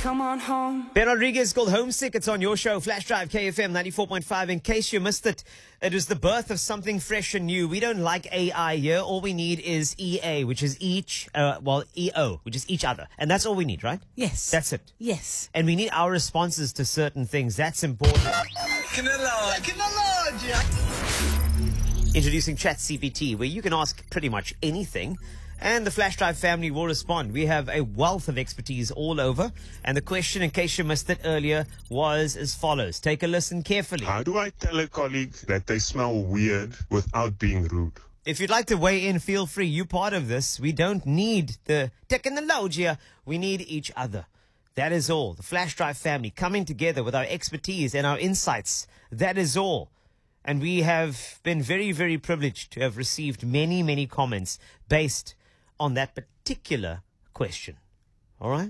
come on home. Ben Rodriguez called Homesick. It's on your show, Flash Drive, KFM 94.5. In case you missed it, it was the birth of something fresh and new. We don't like AI here. All we need is EA, which is EO, which is each other. And that's all we need, right? Yes. That's it. Yes. And we need our responses to certain things. That's important. Introducing ChatGPT, where you can ask pretty much anything, and the Flash Drive family will respond. We have a wealth of expertise all over, and the question, in case you missed it earlier, was as follows. Take a listen carefully. How do I tell a colleague that they smell weird without being rude? If you'd like to weigh in, feel free. You're part of this. We don't need the technology here. We need each other. That is all. The Flash Drive family coming together with our expertise and our insights. That is all. And we have been very, very privileged to have received many, many comments based on that particular question. All right?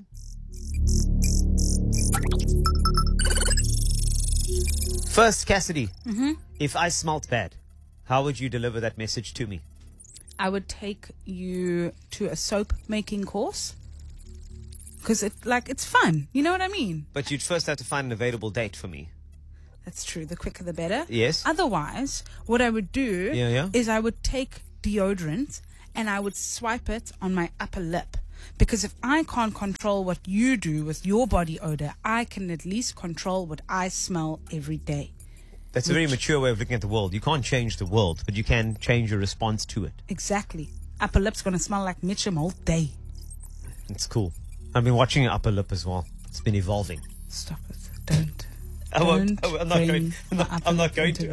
First, Cassidy, if I smelt bad, how would you deliver that message to me? I would take you to a soap making course. Because it's fun. You know what I mean? But you'd first have to find an available date for me. That's true. The quicker the better. Yes. Otherwise, what I would do Yeah. is I would take deodorant and I would swipe it on my upper lip. Because if I can't control what you do with your body odor, I can at least control what I smell every day. That's a very mature way of looking at the world. You can't change the world, but you can change your response to it. Exactly. Upper lip's going to smell like Mitchum all day. It's cool. I've been watching your upper lip as well. It's been evolving. Stop it. Don't. I'm not bring going to.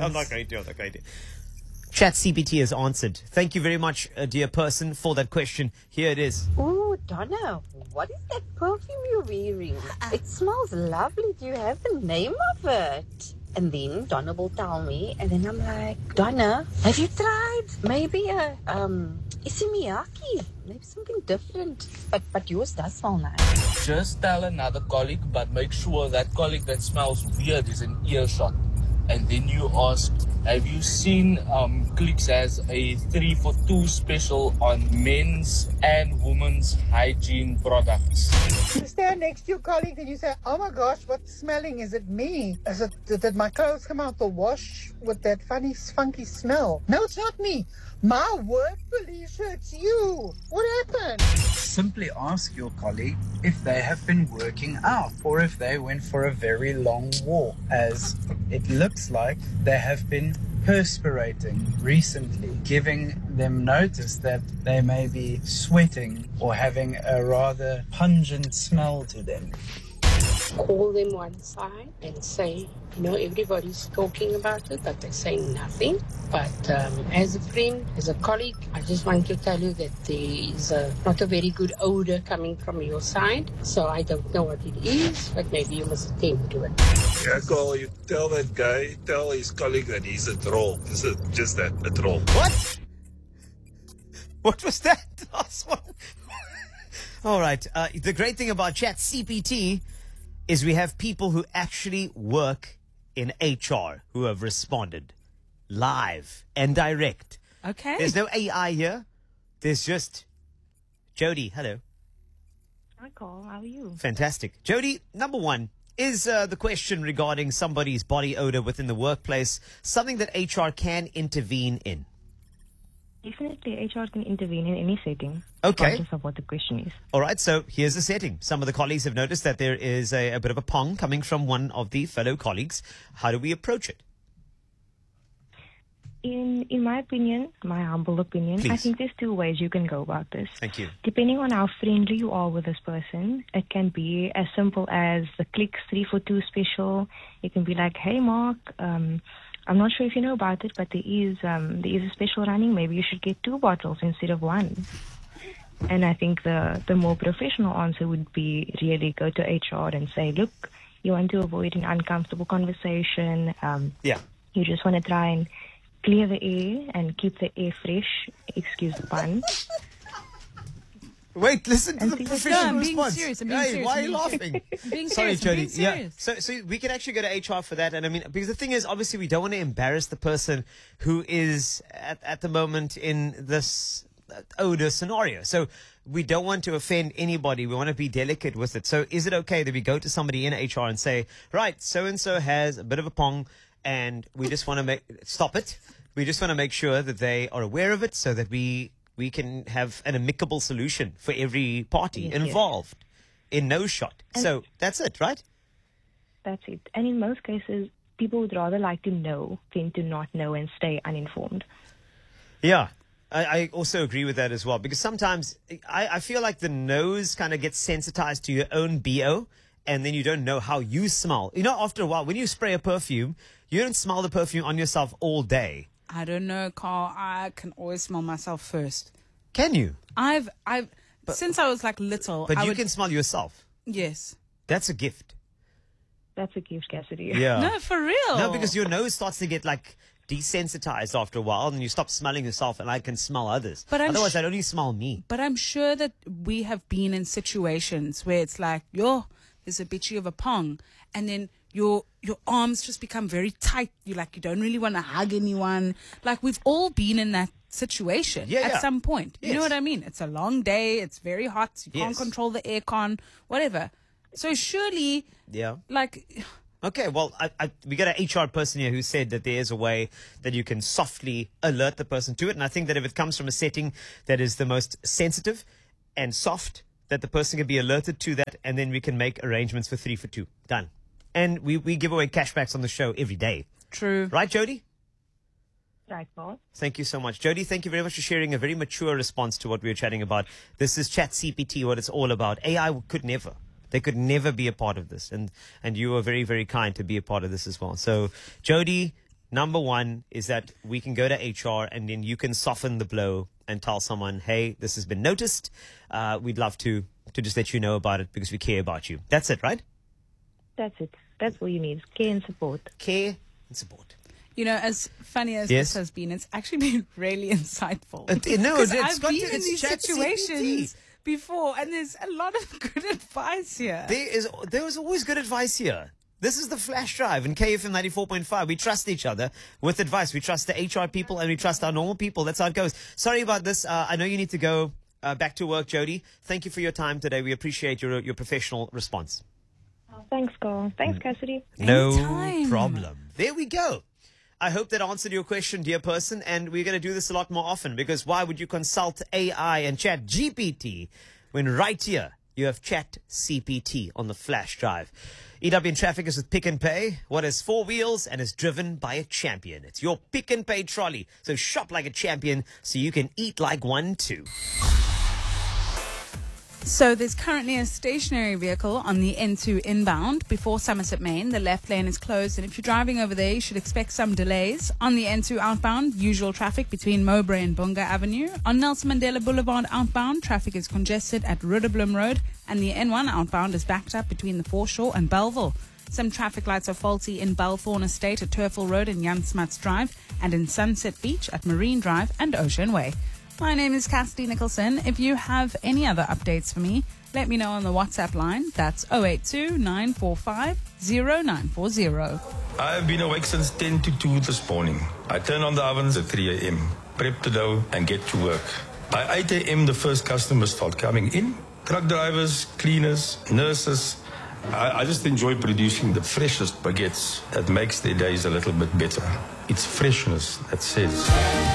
ChatGPT has answered. Thank you very much, dear person, for that question. Here it is. Oh, Donna, what is that perfume you're wearing? It smells lovely. Do you have the name of it? And then Donna will tell me, and then I'm like, Donna, have you tried maybe a Isimiyaki? Maybe something different. But yours does smell nice. Just tell another colleague, but make sure that colleague that smells weird is in earshot. And then you ask, have you seen Clicks has a 3 for 2 special on men's and women's hygiene products? You stand next to your colleague and you say, oh my gosh, what's smelling? Is it me? Did my clothes come out the wash with that funny, funky smell? No, it's not me. My word, Felicia, it's you. What happened? Simply ask your colleague if they have been working out or if they went for a very long walk, as it looks like they have been perspirating recently, giving them notice that they may be sweating or having a rather pungent smell to them. Call them one side and say, everybody's talking about it, but they're saying nothing. But as a friend, as a colleague, I just want to tell you that there is not a very good odor coming from your side. So I don't know what it is, but maybe you must attend to it. Yeah, Cole, you tell that guy, tell his colleague that he's a troll. Is it just that, a troll? What? What was that last one? All right. The great thing about ChatGPT is we have people who actually work in HR who have responded live and direct. Okay. There's no AI here. There's just Jody. Hello. Hi, Carl. How are you? Fantastic. Jody, number one, is the question regarding somebody's body odor within the workplace something that HR can intervene in? Definitely, HR can intervene in any setting. Okay. Regardless of what the question is. All right, so here's the setting. Some of the colleagues have noticed that there is a bit of a pong coming from one of the fellow colleagues. How do we approach it? In my opinion, my humble opinion, Please. I think there's two ways you can go about this. Thank you. Depending on how friendly you are with this person, it can be as simple as the Clicks 3 for 2 special. It can be like, hey, Mark, I'm not sure if you know about it, but there is a special running. Maybe you should get 2 bottles instead of 1. And I think the more professional answer would be really go to HR and say, look, you want to avoid an uncomfortable conversation. You just want to try and clear the air and keep the air fresh. Excuse the pun. Wait, listen to the professional response. I'm being serious. Why are you laughing? Sorry, Jody. Yeah. So we can actually go to HR for that. And I mean, because the thing is, obviously, we don't want to embarrass the person who is at the moment in this odor scenario. So we don't want to offend anybody. We want to be delicate with it. So is it okay that we go to somebody in HR and say, right, so-and-so has a bit of a pong and we just want to stop it. We just want to make sure that they are aware of it so that we can have an amicable solution for every party involved in no shot. So that's it, right? That's it. And in most cases, people would rather like to know than to not know and stay uninformed. Yeah. I also agree with that as well, because sometimes I feel like the nose kind of gets sensitized to your own BO, and then you don't know how you smell. You know, after a while, when you spray a perfume, you don't smell the perfume on yourself all day. I don't know, Carl. I can always smell myself first. Can you? Since I was like little. But you can smell yourself. Yes. That's a gift. That's a gift, Cassidy. Yeah. No, for real. No, because your nose starts to get like desensitized after a while, and you stop smelling yourself, and I can smell others. But otherwise, I'd only smell me. But I'm sure that we have been in situations where it's like, there's a bitchy of a pong, and then your arms just become very tight. You don't really want to hug anyone. Like, we've all been in that situation at some point. Yes. You know what I mean? It's a long day. It's very hot. You can't control the aircon, whatever. So surely, Okay, well, we got an HR person here who said that there is a way that you can softly alert the person to it. And I think that if it comes from a setting that is the most sensitive and soft, that the person can be alerted to that, and then we can make arrangements for 3 for 2. Done. And we give away cashbacks on the show every day. True. Right, Jody? Right, Paul. Thank you so much. Jody, thank you very much for sharing a very mature response to what we were chatting about. This is ChatCPT, what it's all about. AI could never. They could never be a part of this. And you were very, very kind to be a part of this as well. So, Jody, number one is that we can go to HR and then you can soften the blow and tell someone, hey, this has been noticed. We'd love to just let you know about it because we care about you. That's it, right? That's it. That's all you need. Care and support. Care and support. You know, as funny as this has been, it's actually been really insightful. I've been in these situations before, and there's a lot of good advice here. There was always good advice here. This is the Flash Drive in KFM 94.5. We trust each other with advice. We trust the HR people and we trust our normal people. That's how it goes. Sorry about this. I know you need to go back to work, Jody. Thank you for your time today. We appreciate your professional response. Thanks, Carl. Thanks, Cassidy. No problem. There we go. I hope that answered your question, dear person, and we're going to do this a lot more often, because why would you consult AI and Chat GPT when right here you have Chat CPT on the Flash Drive? EW in Traffic is with Pick n Pay. What has 4 wheels and is driven by a champion? It's your Pick n Pay trolley. So shop like a champion so you can eat like one too. So there's currently a stationary vehicle on the N2 inbound before Somerset Main. The left lane is closed, and if you're driving over there, you should expect some delays. On the N2 outbound, usual traffic between Mowbray and Bunga Avenue. On Nelson Mandela Boulevard outbound, traffic is congested at Rudderblom Road, and the N1 outbound is backed up between the Foreshore and Belleville. Some traffic lights are faulty in Balthorn Estate at Turfel Road and Jan Smuts Drive, and in Sunset Beach at Marine Drive and Ocean Way. My name is Cassidy Nicholson. If you have any other updates for me, let me know on the WhatsApp line. That's 082-945-0940. I have been awake since 10 to 2 this morning. I turn on the ovens at 3 a.m., prep the dough and get to work. By 8 a.m. the first customers start coming in. Truck drivers, cleaners, nurses. I just enjoy producing the freshest baguettes that makes their days a little bit better. It's freshness that says.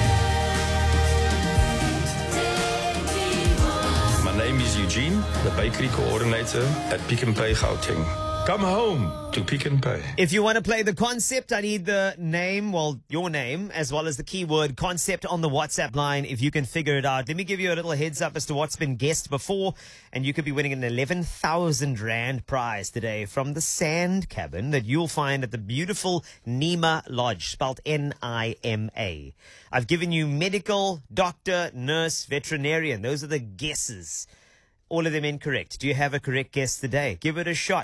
My name is Eugene, the bakery coordinator at Pick n Pay Gauteng. Come home to Pick n Pay. If you want to play the concept, I need the name, your name, as well as the keyword concept on the WhatsApp line. If you can figure it out, let me give you a little heads up as to what's been guessed before, and you could be winning an 11,000 Rand prize today from the Sand Cabin that you'll find at the beautiful Nima Lodge, spelled N-I-M-A. I've given you medical, doctor, nurse, veterinarian. Those are the guesses. All of them incorrect. Do you have a correct guess today? Give it a shot.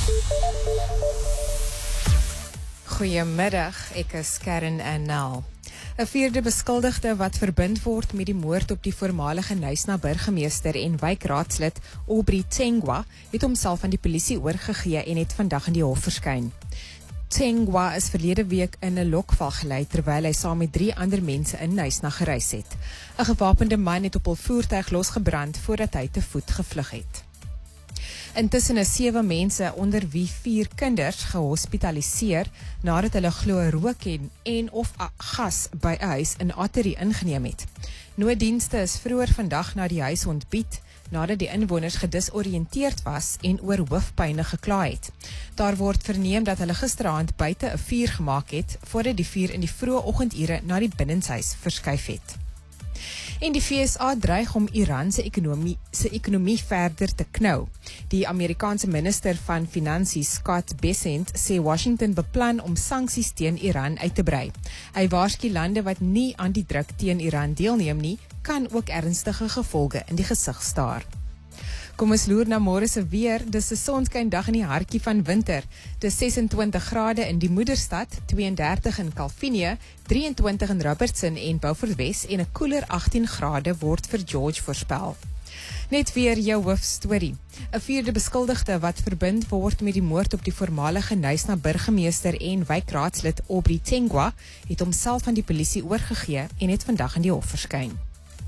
Goeiemiddag, ek is Karen Annel. 'n Vierde beskuldigde wat verbind word met die moord op die voormalige Knysna burgemeester en wijkraadslid Aubrey Tsengwa het homself aan die polisie oorgegee en het vandag in die hof verskyn. Tsengwa is verlede week in 'n lokval gelei terwyl hy saam met 3 ander mense in Knysna gereis het. 'n Gewapende man het op hul voertuig losgebrand voordat hy te voet gevlug het. Intussen is 7 mense, onder wie 4 kinders, gehospitaliseer nadat hulle glo rook en of gas by 'n huis in Atterie ingeneem het. Nooddienste is vroeër vandag na die huis ontbied nadat die inwoners gedisoriënteerd was en oor hoofpyne gekla het. Daar word verneem dat hulle gisteraand buite 'n vuur gemaak het voordat die vuur in die vroeë oggendure na die binnenshuis verskuif het. En die VSA dreig om Iran se ekonomie verder te knou. Die Amerikaanse minister van Finansies, Scott Bessent, sê Washington beplan om sanksies teen Iran uit te brei. Hy waarsku lande wat nie aan die druk teen Iran deelneem nie, kan ook ernstige gevolge in die gesig staar. Kom ons loer na môre se weer. Dis 'n sonskyndag in die hartjie van winter. Dis 26 grade in die moederstad, 32 in Kalvinie, 23 in Robertson en Beaufort Wes en 'n koeler 18 grade word vir George voorspel. Net weer jou hoofstorie. 'n 4de beskuldigde wat verbind word met die moord op die voormalige Knysna burgemeester en wijkraadslid Aubrey Tsengwa het homself aan die polisie oorgegee en het vandag in die hof verskyn.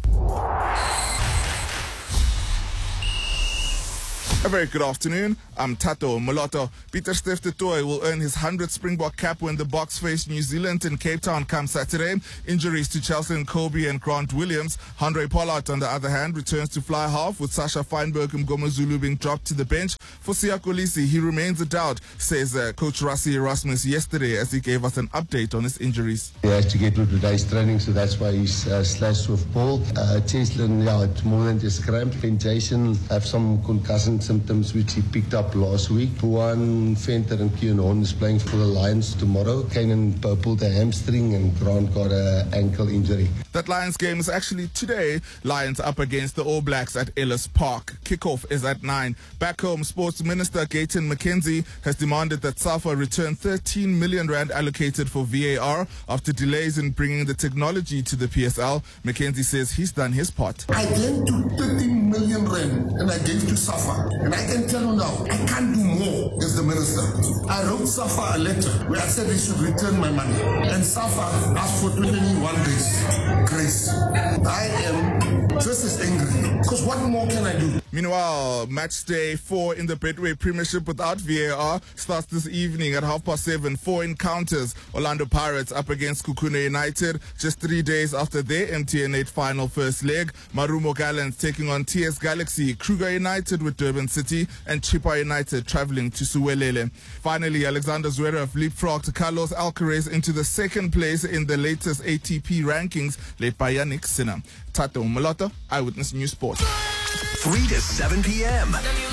A very good afternoon. I'm Tato Moloto. Pieter-Steph du Toit will earn his 100th Springbok cap when the Boks face New Zealand in Cape Town come Saturday. Injuries to Chelson Kobe and Grant Williams. Handré Pollard, on the other hand, returns to fly half with Sasha Feinberg and Mngomezulu being dropped to the bench. For Siya Kolisi, he remains a doubt, says Coach Rassie Erasmus yesterday as he gave us an update on his injuries. He has to get to today's training, so that's why he's slashed with Paul. Cheslin, it's more than just cramp. Jason have some concussion symptoms which he picked up last week. Juan Venter and Keon Horn is playing for the Lions tomorrow. Kanan pulled a hamstring and Grant got an ankle injury. That Lions game is actually today. Lions up against the All Blacks at Ellis Park. Kickoff is at 9. Back home, Sports Minister Gayton McKenzie has demanded that SAFA return 13 million rand allocated for VAR after delays in bringing the technology to the PSL. McKenzie says he's done his part. I lent to 13 million rand and I gave to SAFA. And I can tell you now, I can't do more as the minister. I wrote SAFA a letter where I said they should return my money. And SAFA asked for 21 days grace. I am just as angry. Because what more can I do? Meanwhile, match day 4 in the Betway Premiership without VAR starts this evening at 7:30. 4 encounters. Orlando Pirates up against Kukuna United just 3 days after their MTN 8 final first leg. Marumo Gallants taking on TS Galaxy. Kruger United with Durban City and Chippa United travelling to Suwelele. Finally, Alexander Zverev leapfrogged Carlos Alcaraz into the second place in the latest ATP rankings led by Yannick Sinner. Tato Moloto, Eyewitness News Sport. 3 to 7 p.m.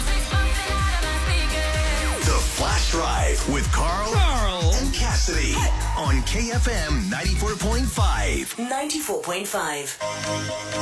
The Flash Drive with Carl and Cassidy on KFM 94.5. 94.5.